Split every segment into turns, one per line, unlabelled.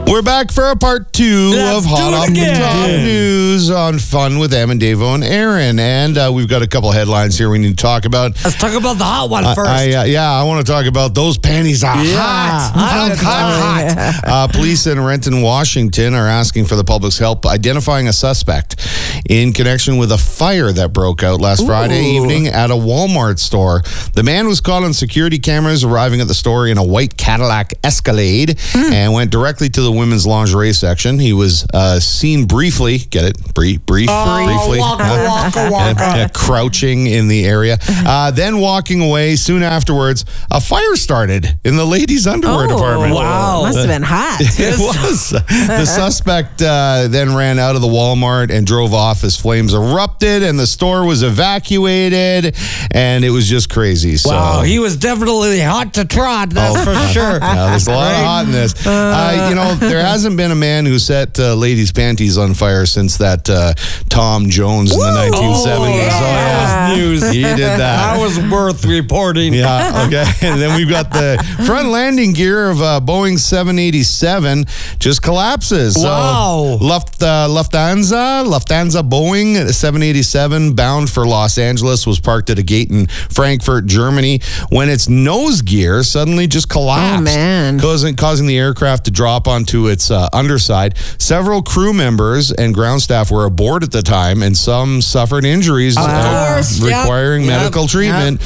We're back for a part two of Hot Off the Top News on Fun with Em and Davo and Aaron. And we've got a couple headlines here we need to talk about.
Let's talk about the hot one first.
I want to talk about those panties are hot. Police in Renton, Washington are asking for the public's help identifying a suspect in connection with a fire that broke out last Friday evening at a Walmart store. The man was caught on security cameras arriving at the store in a white Cadillac Escalade and went directly to the women's lingerie section. He was seen briefly, get it? Briefly. Crouching in the area. Then walking away. Soon afterwards, a fire started in the ladies' underwear department.
Wow. Must have been hot.
It was. The suspect then ran out of the Walmart and drove off as flames erupted, and the store was evacuated, and it was just crazy. So,
wow, he was definitely hot to trot, that's for sure.
Yeah, there's a lot of hotness. There hasn't been a man who set ladies' panties on fire since that Tom Jones in the 1970s.
News.
He did that.
That was worth reporting.
Yeah, okay. And then we've got the front landing gear of Boeing 787 just collapses.
Wow.
So Lufthansa Boeing 787 bound for Los Angeles was parked at a gate in Frankfurt, Germany, when its nose gear suddenly just collapsed.
Oh, man.
Causing the aircraft to drop onto its underside. Several crew members and ground staff were aboard at the time, and some suffered injuries requiring medical treatment.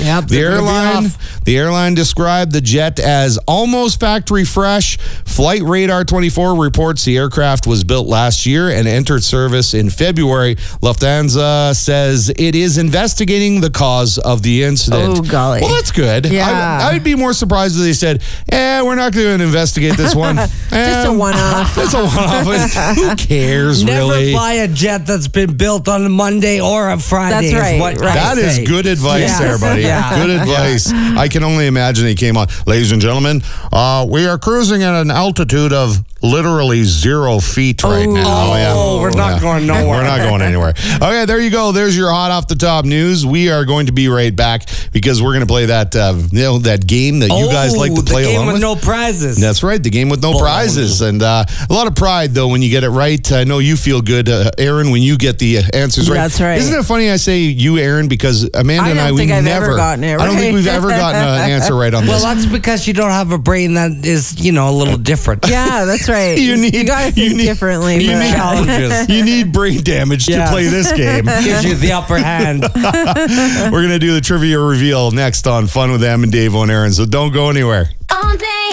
The airline described the jet as almost factory fresh. Flight Radar 24 reports the aircraft was built last year and entered service in February. Lufthansa says it is investigating the cause of the incident.
Oh, golly.
Well, that's good.
Yeah.
I would be more surprised if they said, we're not going to investigate this one.
Just a one-off.
It's a one-off. Who cares, really?
Never buy a jet that's been built on a Monday or a Friday.
That's right.
That is good advice there, buddy. Good advice. I can only imagine he came on. Ladies and gentlemen, we are cruising at an altitude of literally 0 feet right now.
We're not going nowhere.
We're not going anywhere. Okay, there you go. There's your hot off the top news. We are going to be right back because we're going to play that that game that you guys like to play along with.
The game with no prizes.
That's right, the game with no prizes. And a lot of pride, though, when you get it right. I know you feel good, Aaron, when you get the answers right.
That's right.
Isn't it funny I say you, Aaron, because Amanda and I, we've never
gotten it right.
I don't think we've ever gotten an answer right on this.
Well, that's because you don't have a brain that is, a little different.
Yeah, that's right. You got to think differently.
You need brain damage to play this game.
Gives you the upper hand.
We're going to do the trivia reveal next on Fun with Em and Davo and Aaron, so don't go anywhere.
All day.